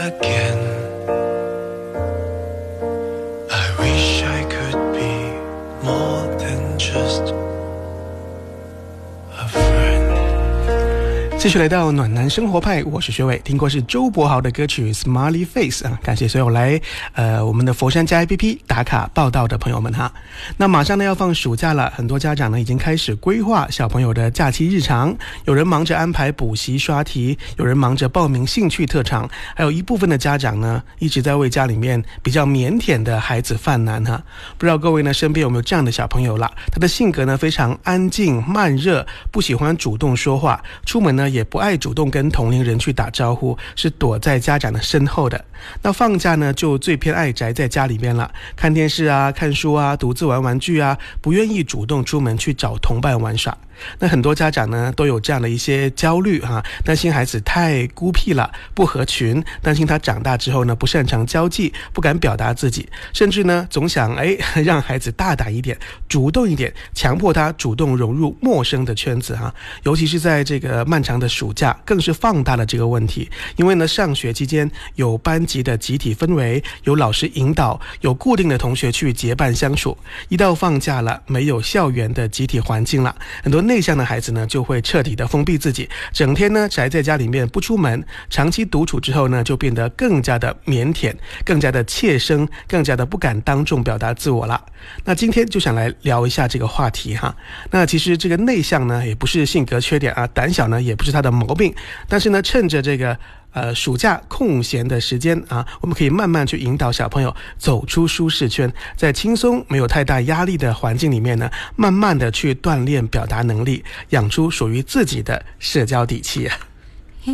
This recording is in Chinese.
again. I wish I could be more than just a friend. 继续来到暖男生活派，我是学伟。听过是周柏豪的歌曲 Smiley Face 啊，感谢所有来我们的佛山家 APP 打卡报道的朋友们哈。那马上呢要放暑假了，很多家长呢已经开始规划小朋友的假期日常，有人忙着安排补习刷题，有人忙着报名兴趣特长，还有一部分的家长呢一直在为家里面比较腼腆的孩子犯难哈。不知道各位呢身边有没有这样的小朋友啦？他的性格呢非常安静慢热，不喜欢主动说话，出门呢也不爱主动跟同龄人去打招呼，是躲在家长的身后的。那放假呢就最偏爱宅在家里边了，看电视啊看书啊，独自玩玩具啊，不愿意主动出门去找同伴玩耍。那很多家长呢都有这样的一些焦虑哈，担心孩子太孤僻了，不合群，担心他长大之后呢不擅长交际，不敢表达自己，甚至呢总想让孩子大胆一点，主动一点，强迫他主动融入陌生的圈子哈。尤其是在这个漫长的暑假，更是放大了这个问题。因为呢上学期间有班级的集体氛围，有老师引导，有固定的同学去结伴相处，一到放假了，没有校园的集体环境了，很多内向的孩子呢就会彻底的封闭自己，整天呢宅在家里面不出门，长期独处之后呢就变得更加的腼腆，更加的怯生，更加的不敢当众表达自我了。那今天就想来聊一下这个话题哈。那其实这个内向呢也不是性格缺点啊，胆小呢也不是他的毛病，但是呢趁着这个暑假空闲的时间啊，我们可以慢慢去引导小朋友走出舒适圈，在轻松没有太大压力的环境里面呢，慢慢的去锻炼表达能力，养出属于自己的社交底气啊。